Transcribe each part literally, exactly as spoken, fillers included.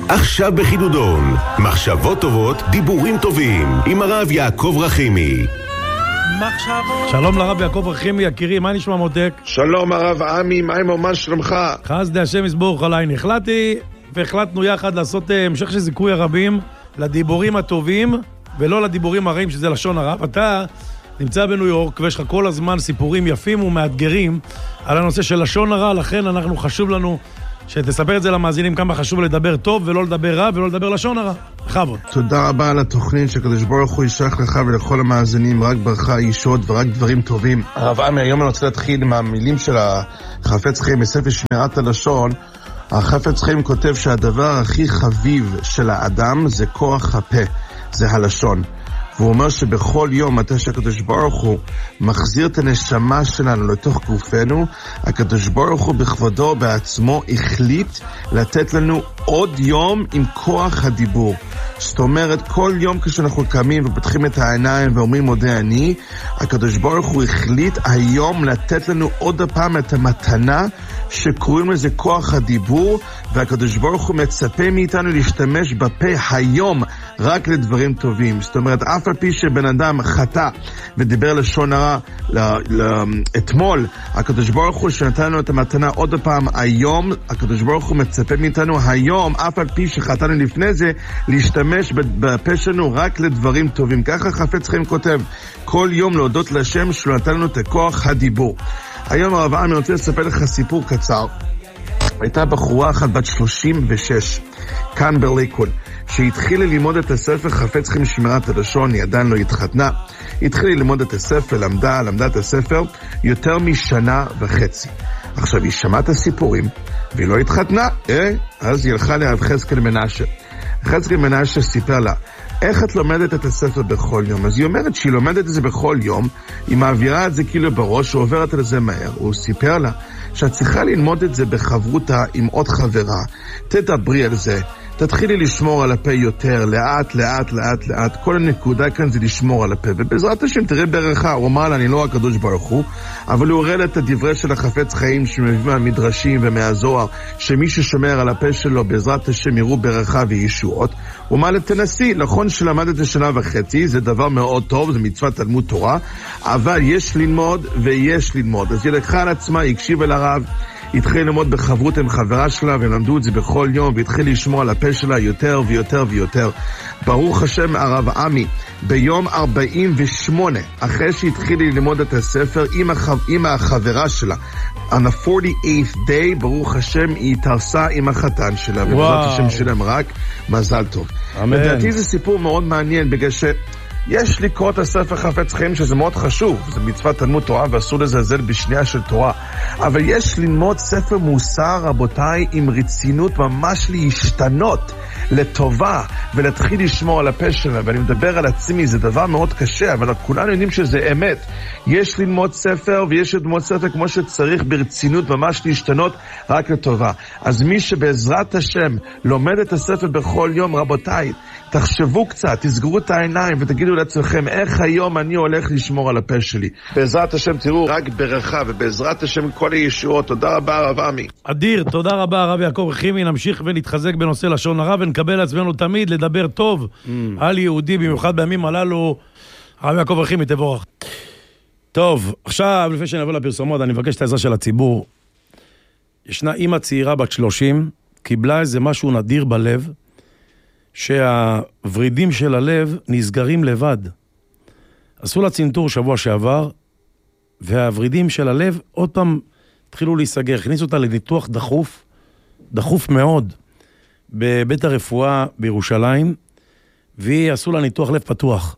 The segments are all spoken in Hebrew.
עכשיו בחידודון, מחשבות טובות, דיבורים טובים, עם הרב יעקב רחימי. מחשבות. שלום לרב יעקב רחימי, יקירי, מה נשמע מותק? שלום הרב עמי, מה עם מה שלומך? חסדי השם יסבורך עליי. החלטתי והחלטנו יחד לעשות המשך של זיכוי הרבים לדיבורים הטובים ולא לדיבורים הרעים, שזה לשון הרב. אתה נמצא בניו יורק ויש לך כל הזמן סיפורים יפים ומאתגרים על הנושא של לשון הרע, לכן אנחנו חשוב לנו שתספר את זה למאזינים כמה חשוב לדבר טוב ולא לדבר רע ולא לדבר לשון הרע. בכבוד. תודה רבה על התוכנית שקדוש ברוך הוא ישלח לך ולכל המאזינים רק ברכה, ישועות ורק דברים טובים. הרב עמי, היום אני רוצה להתחיל עם המילים של החפץ חיים בספר שמירת הלשון. החפץ חיים כותב שהדבר הכי חביב של האדם זה כוח הפה, זה הלשון. והוא אומר שבכל יום מתי שהקדוש ברוך הוא מחזיר את הנשמה שלנו לתוך גופנו, הקדוש ברוך הוא בכבודו בעצמו החליט לתת לנו עוד יום עם כוח הדיבור. זאת אומרת, כל יום כשאנחנו קמים ופתחים את העיניים ואומרים מודה אני, הקדוש ברוך הוא החליט היום לתת לנו עוד הפעם את המתנה שקוראים לזה כוח הדיבור, והקדוש ברוך הוא מצפה מאיתנו להשתמש בפה היום רק לדברים טובים. זאת אומרת, אף על פי שבן אדם חטא ודיבר לשון הרע אתמול, הקדוש ברוך הוא שנתן לנו את המתנה עוד פעם היום, הקדוש ברוך הוא מצפה מאיתנו היום, אף על פי שחטאנו לפני זה, להשתמש בפה שלנו רק לדברים טובים. ככה חפץ חיים כותב, כל יום להודות לשם שהוא נתן לנו את כוח הדיבור. היום הרב עמי, אני רוצה לספר לך סיפור קצר. הייתה בחורה אחת בת שלושים ושש, כאן בלייקוד, שהתחילה ללמוד את הספר חפץ חיים שמירת הלשון, היא עדיין לא התחתנה. התחילה ללמוד את הספר, למדה, למדה את הספר יותר משנה וחצי. עכשיו היא שמעה את הסיפורים, והיא לא התחתנה, אה? אז היא הלכה לרב חזקאל מנשה. חזקאל מנשה סיפר לה, איך את לומדת את הספר בכל יום? אז היא אומרת שהיא לומדת את זה בכל יום, היא מעבירה את זה כאילו בראש, היא עוברת על זה מהר. הוא סיפר לה שאת צריכה ללמוד את זה בחברותה עם עוד חברה, תדברי על זה, תתחילי לשמור על הפה יותר, לאט, לאט, לאט, לאט. כל הנקודה כאן זה לשמור על הפה. ובעזרת השם תראה ברכה. הוא אמר לה, אני לא הקדוש ברוך הוא, אבל הוא הראה לה את הדברי של החפץ חיים שמביא מהמדרשים ומהזוהר, שמי ששומר על הפה שלו, בעזרת השם יראו ברכה וישועות. הוא אמר לה, תנסי, נכון שלמדת שנה וחצי, זה דבר מאוד טוב, זה מצוות תלמוד תורה, אבל יש ללמוד ויש ללמוד. אז היא לקחה על עצמה, היא הקשיבה לרב, התחיל ללמוד בחברות עם חברה שלה, והם למדו את זה בכל יום, והתחיל לשמוע על הפה שלה יותר ויותר ויותר. ברוך השם הרב עמי, ביום ארבעים ושמונה, אחרי שהתחיל ללמוד את הספר עם, החב... עם החברה שלה, on the forty-eighth day, ברוך השם, היא התארסה עם החתן שלה, ובעזרת השם שלהם רק מזל טוב. אמן. לדעתי זה סיפור מאוד מעניין, בגלל ש... יש לקרוא את הספר חפץ חיים שזה מאוד חשוב, זה מצוות תלמוד תורה ואסור לזלזל בשנייה של תורה, אבל יש ללמוד ספר מוסר, רבותיי, עם רצינות, ממש להשתנות לטובה ולהתחיל לשמור על הפה שלה. ואני מדבר על עצמי, זה דבר מאוד קשה, אבל כולנו יודעים שזה אמת. יש ללמוד ספר ויש ללמוד ספר כמו שצריך ברצינות, ממש להשתנות רק לטובה. אז מי שבעזרת השם לומד את הספר בכל יום, רבותיי, תחשבו קצת, תסגרו את העיניים ותגידו לעצמכם, איך היום אני הולך לשמור על הפה שלי. בעזרת השם תראו רק ברכה, ובעזרת השם כל הישועות. תודה רבה הרב עמי. אדיר, תודה רבה הרב יעקב רחימי. נמשיך ונתחזק בנושא לשון הרע, ונקבל לעצמנו תמיד לדבר טוב mm. על יהודי, במיוחד בימים הללו. הרב יעקב רחימי, תבורך. טוב, עכשיו לפני שנעבור לפרסומות, אני מבקש את העזרה של הציבור. ישנה אמא צעירה בת שלושים, קיבלה איזה משהו נדיר בלב, שהוורידים של הלב נסגרים לבד. עשו לה צנתור שבוע שעבר, והוורידים של הלב עוד פעם התחילו להיסגר. הכניסו אותה לניתוח דחוף, דחוף מאוד, בבית הרפואה בירושלים, והיא עשו לה ניתוח לב פתוח.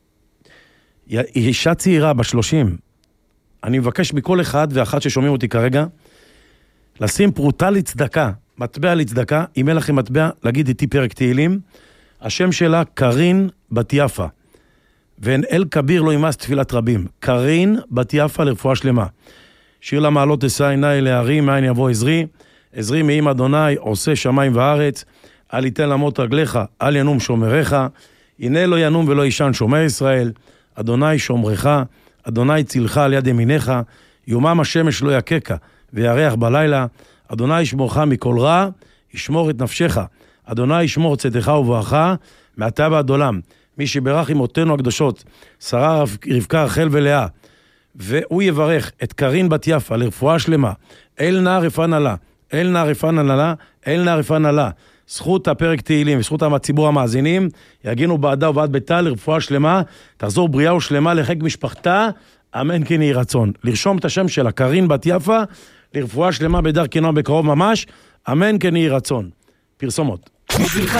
היא אישה צעירה בשלושים. אני מבקש מכל אחד ואחת ששומעים אותי כרגע, לשים פרוטה לצדקה, מטבע לצדקה, אם אין לכם מטבע, להגיד איתי פרק תהילים, השם שלה קרין בת יפה, ואין אל כביר לא ימאס תפילת רבים, קרין בת יפה לרפואה שלמה. שיר למעלות אשא עיני להרים, מאין יבוא עזרי, עזרי מעם אדוני עושה שמיים וארץ, אל יתן למות רגליך, אל ינום שומריך, הנה לא ינום ולא ישן שומר ישראל, אדוני שומרך, אדוני צילך על יד ימיניך, יומם השמש לא יקקה, וירח בלילה, אדוני ישמורך מכל רע, ישמור את נפשך, אדוני ישמור צאתך וברכה, מעתה ועד עולם. מי שברך אמותינו הקדושות, שרה רבקה, רחל ולאה, והוא יברך את קרין בת יפה לרפואה שלמה, אל נא רפא נא לה, אל נא רפא נא לה, אל נא רפא נא לה. זכות הפרק תהילים וזכות הציבור המאזינים, יגינו בעדה ובעד ביתה לרפואה שלמה, תחזור בריאה ושלמה לחיק משפחתה, אמן כן יהי רצון. לרשום את השם שלה, קרין בת יפה, לרפואה שלמה בדרכנו בקרוב ממש, אמן כן יהי רצון. פרסומות.